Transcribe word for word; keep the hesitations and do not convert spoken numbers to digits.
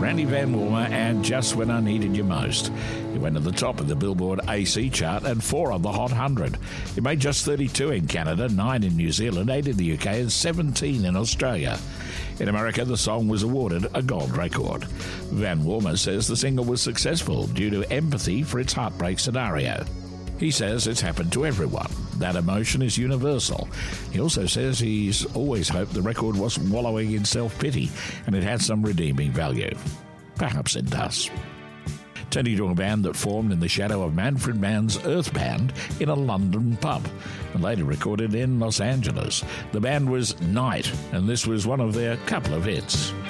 Randy Van Warmer and Just When I Needed You Most. He went to the top of the Billboard A C chart and four on the Hot one hundred. He made just thirty-two in Canada, nine in New Zealand, eight in the U K and seventeen in Australia. In America, the song was awarded a gold record. Van Warmer says the single was successful due to empathy for its heartbreak scenario. He says it's happened to everyone. That emotion is universal. He also says he's always hoped the record wasn't wallowing in self-pity and it had some redeeming value. Perhaps it does. Turning to a band that formed in the shadow of Manfred Mann's Earth Band in a London pub and later recorded in Los Angeles. The band was Night, and this was one of their couple of hits.